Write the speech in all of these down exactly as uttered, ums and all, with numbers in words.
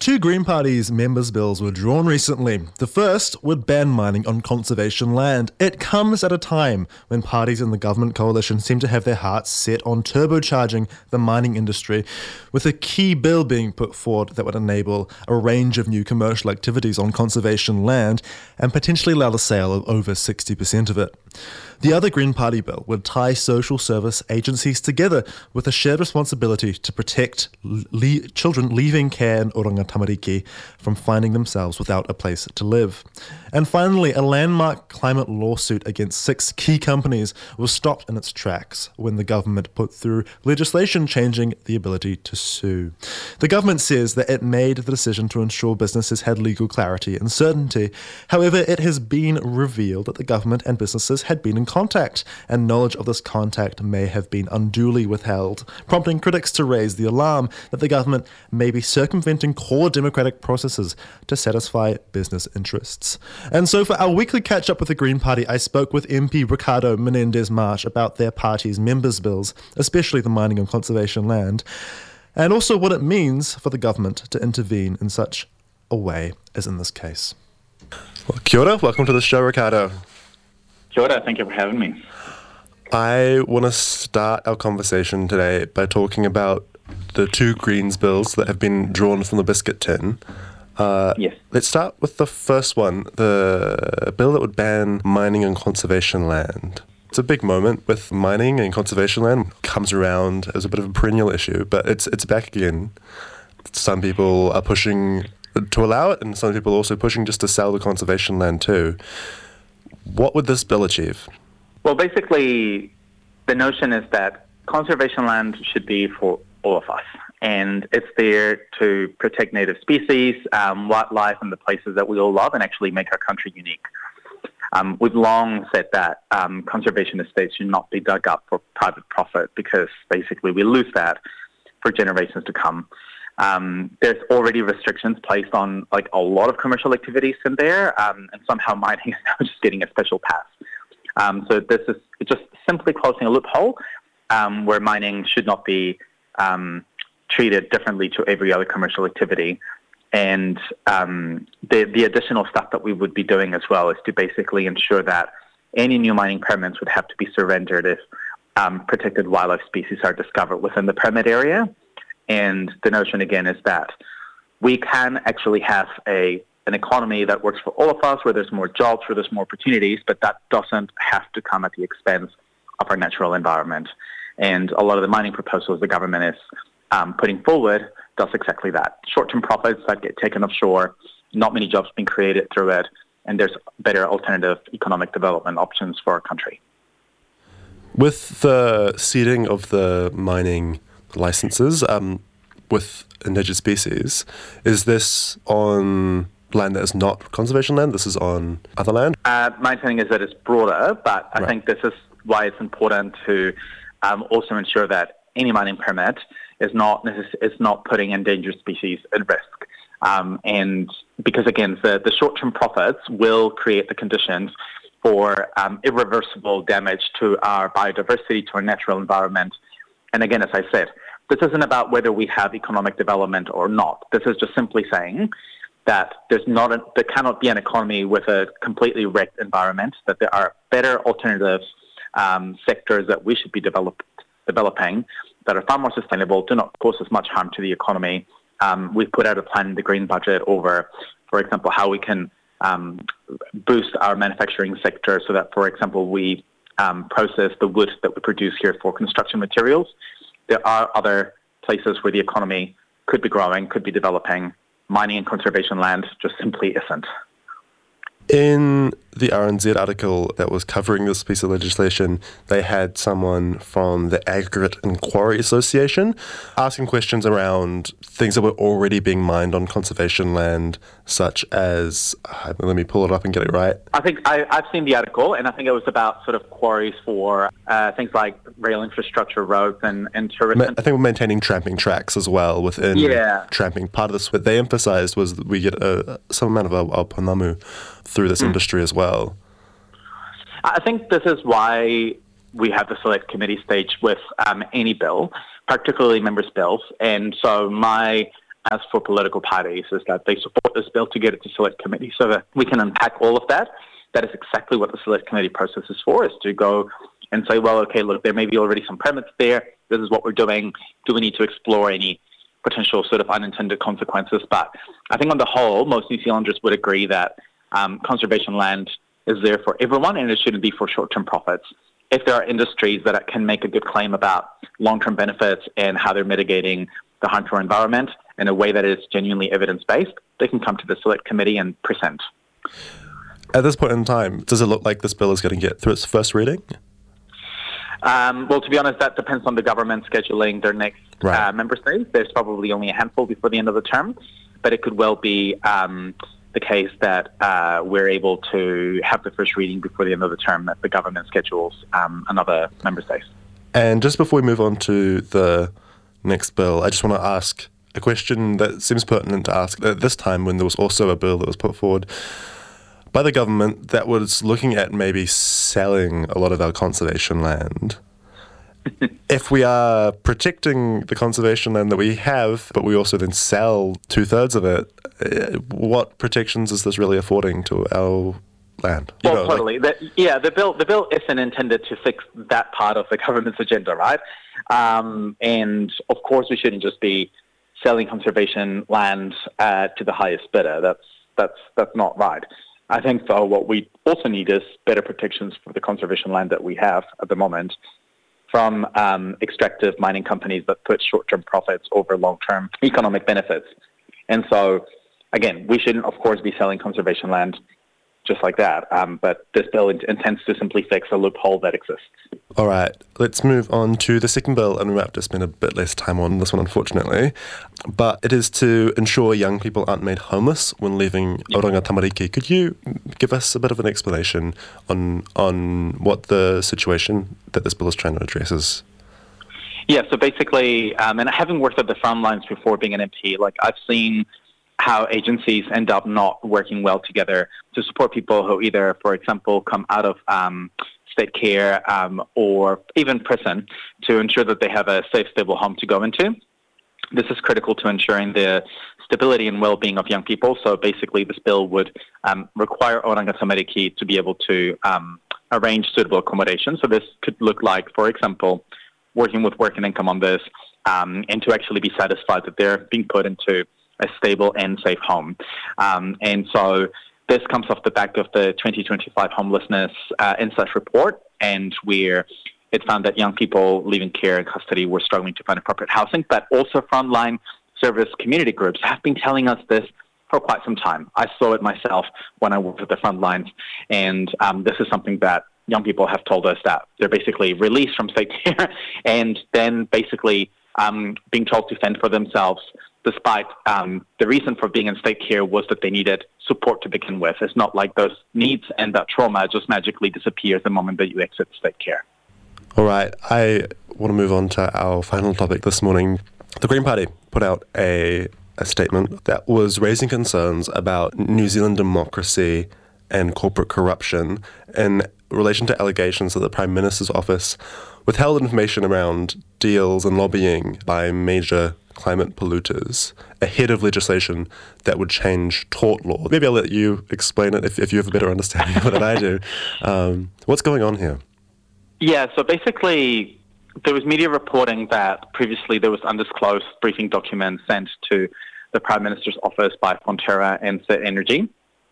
Two Green Party's members' bills were drawn recently. The first would ban mining on conservation land. It comes at a time when parties in the government coalition seem to have their hearts set on turbocharging the mining industry, with a key bill being put forward that would enable a range of new commercial activities on conservation land and potentially allow the sale of over sixty percent of it. The other Green Party bill would tie social service agencies together with a shared responsibility to protect le- children leaving care in Oranga Tamariki from finding themselves without a place to live. And finally, a landmark climate lawsuit against six key companies was stopped in its tracks when the government put through legislation changing the ability to sue. The government says that it made the decision to ensure businesses had legal clarity and certainty. However, it has been revealed that the government and businesses had been in contact, and knowledge of this contact may have been unduly withheld, prompting critics to raise the alarm that the government may be circumventing core democratic processes to satisfy business interests. And so for our weekly catch-up with the Green Party, I spoke with M P Ricardo Menendez-Marsh about their party's members' bills, especially the mining on conservation land, and also what it means for the government to intervene in such a way as in this case. Well, kia ora, welcome to the show, Ricardo. Kia ora, thank you for having me. I want to start our conversation today by talking about the two Greens bills that have been drawn from the biscuit tin. Uh, yes. Let's start with the first one, the bill that would ban mining on conservation land. It's a big moment with mining and conservation land. It comes around as a bit of a perennial issue, but it's it's back again. Some people are pushing to allow it, and some people are also pushing just to sell the conservation land too. What would this bill achieve? Well, basically, the notion is that conservation land should be for all of us. And it's there to protect native species, um, wildlife, and the places that we all love and actually make our country unique. Um, we've long said that um, conservation estates should not be dug up for private profit because basically we lose that for generations to come. Um, there's already restrictions placed on like a lot of commercial activities in there, um, and somehow mining is now just getting a special pass. Um, so this is just simply closing a loophole um, where mining should not be um, treated differently to every other commercial activity. And um, the, the additional stuff that we would be doing as well is to basically ensure that any new mining permits would have to be surrendered if um, protected wildlife species are discovered within the permit area. And the notion, again, is that we can actually have a an economy that works for all of us, where there's more jobs, where there's more opportunities, but that doesn't have to come at the expense of our natural environment. And a lot of the mining proposals the government is um, putting forward does exactly that. Short-term profits that get taken offshore, not many jobs being created through it, and there's better alternative economic development options for our country. With the ceding of the mining licenses um, with endangered species, is this on land that is not conservation land? This is on other land? Uh, my understanding is that it's broader, but I right. think this is why it's important to um, also ensure that any mining permit is not necess- is not putting endangered species at risk. Um, and because, again, the, the short-term profits will create the conditions for um, irreversible damage to our biodiversity, to our natural environment. And again, as I said, this isn't about whether we have economic development or not. This is just simply saying that there's not a, there cannot be an economy with a completely wrecked environment, that there are better alternative um, sectors that we should be develop, developing that are far more sustainable, do not cause as much harm to the economy. Um, we've put out a plan in the Green Budget over, for example, how we can um, boost our manufacturing sector so that, for example, we um, process the wood that we produce here for construction materials. There are other places where the economy could be growing, could be developing. Mining and conservation land just simply isn't. In the R N Z article that was covering this piece of legislation, they had someone from the Aggregate and Quarry Association asking questions around things that were already being mined on conservation land, such as, uh, let me pull it up and get it right. I think I, I've seen the article, and I think it was about sort of quarries for uh, things like rail infrastructure, roads, and, and tourism. Ma- I think we're maintaining tramping tracks as well within yeah. tramping. Part of this, what they emphasised was that we get a, some amount of our, our pounamu through this mm. industry as well. I think this is why we have the select committee stage with um, any bill, particularly members' bills. And so my as for political parties is that they support this bill to get it to select committee so that we can unpack all of that. That is exactly what the select committee process is for, is to go and say, well, okay, look, there may be already some permits there. This is what we're doing. Do we need to explore any potential sort of unintended consequences? But I think on the whole, most New Zealanders would agree that um, conservation land is there for everyone and it shouldn't be for short-term profits. If there are industries that can make a good claim about long-term benefits and how they're mitigating the harm to our environment in a way that is genuinely evidence-based, they can come to the select committee and present. At this point in time, does it look like this bill is going to get through its first reading? Um, well, to be honest, that depends on the government scheduling their next right. uh, member states. There's probably only a handful before the end of the term, but it could well be um, the case that uh, we're able to have the first reading before the end of the term if the government schedules um, another member state. And just before we move on to the next bill, I just want to ask a question that seems pertinent to ask at this time when there was also a bill that was put forward by the government that was looking at maybe selling a lot of our conservation land. If we are protecting the conservation land that we have, but we also then sell two-thirds of it, what protections is this really affording to our land? You well, know, totally. Like, the, yeah, the bill the bill isn't intended to fix that part of the government's agenda, right? Um, and, of course, we shouldn't just be selling conservation land uh, to the highest bidder. That's that's that's not right. I think, though, what we also need is better protections for the conservation land that we have at the moment from um, extractive mining companies that put short-term profits over long-term economic benefits. And so, again, we shouldn't, of course, be selling conservation land just like that. Um, but this bill int- intends to simply fix a loophole that exists. All right, let's move on to the second bill, and we might have to spend a bit less time on this one, unfortunately. But it is to ensure young people aren't made homeless when leaving Oranga Tamariki. Could you give us a bit of an explanation on on what the situation that this bill is trying to address is? Yeah, so basically, um, and having worked at the front lines before being an M P, like I've seen how agencies end up not working well together to support people who either, for example, come out of um, state care um, or even prison to ensure that they have a safe, stable home to go into. This is critical to ensuring the stability and well-being of young people. So basically, this bill would um, require Oranga Tamariki to be able to um, arrange suitable accommodation. So this could look like, for example, working with Work and Income on this um, and to actually be satisfied that they're being put into a stable and safe home. Um, and so this comes off the back of the twenty twenty-five Homelessness uh, Insights report, and where it found that young people leaving care and custody were struggling to find appropriate housing, but also frontline service community groups have been telling us this for quite some time. I saw it myself when I worked at the front lines, and um, this is something that young people have told us that they're basically released from state care and then basically um, being told to fend for themselves, despite um, the reason for being in state care was that they needed support to begin with. It's not like those needs and that trauma just magically disappears the moment that you exit state care. All right, I want to move on to our final topic this morning. The Green Party put out a, a statement that was raising concerns about New Zealand democracy and corporate corruption in relation to allegations that the Prime Minister's office withheld information around deals and lobbying by major climate polluters ahead of legislation that would change tort law. Maybe I'll let you explain it if, if you have a better understanding of it than I do. Um, what's going on here? Yeah, so basically there was media reporting that previously there was undisclosed briefing documents sent to the Prime Minister's office by Fonterra and Set Energy.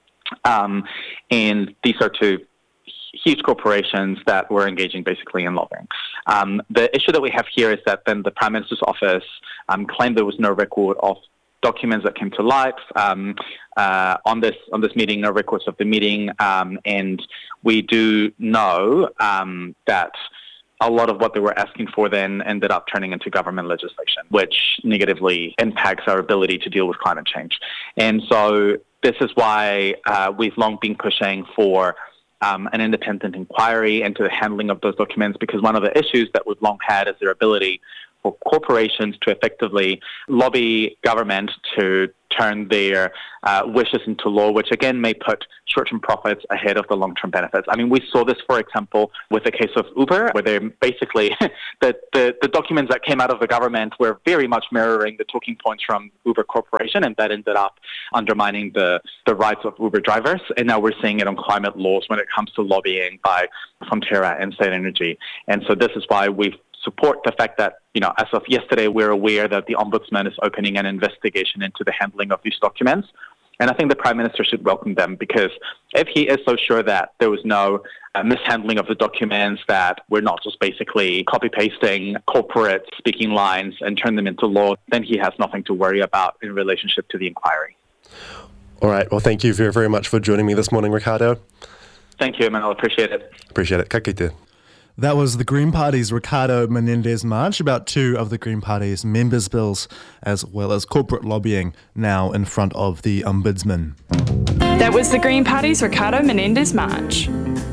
Um, and these are two huge corporations that were engaging basically in lobbying. Um, the issue that we have here is that then the Prime Minister's office um, claimed there was no record of documents that came to light um, uh, on this on this meeting, no records of the meeting, um, and we do know um, that a lot of what they were asking for then ended up turning into government legislation, which negatively impacts our ability to deal with climate change. And so this is why uh, we've long been pushing for um, an independent inquiry into the handling of those documents, because one of the issues that we've long had is their ability for corporations to effectively lobby government to turn their uh, wishes into law, which again may put short-term profits ahead of the long-term benefits. I mean, we saw this, for example, with the case of Uber, where they basically, the, the, the documents that came out of the government were very much mirroring the talking points from Uber Corporation, and that ended up undermining the, the rights of Uber drivers. And now we're seeing it on climate laws when it comes to lobbying by Fonterra and State Energy. And so this is why we've support the fact that, you know, as of yesterday, we're aware that the Ombudsman is opening an investigation into the handling of these documents. And I think the Prime Minister should welcome them, because if he is so sure that there was no uh, mishandling of the documents, that we're not just basically copy-pasting corporate speaking lines and turn them into law, then he has nothing to worry about in relationship to the inquiry. All right. Well, thank you very, very much for joining me this morning, Ricardo. Thank you, Emmanuel. Appreciate it. Appreciate it. Ka kite. That was the Green Party's Ricardo Menendez-March about two of the Green Party's members' bills, as well as corporate lobbying, now in front of the Ombudsman. That was the Green Party's Ricardo Menendez-March.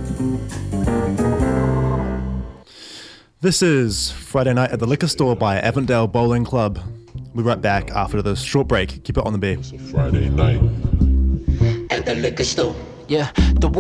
This is Friday Night at the Liquor Store by Avondale Bowling Club. We'll be right back after this short break. Keep it on the beat. It's a Friday night at the liquor store. Yeah, the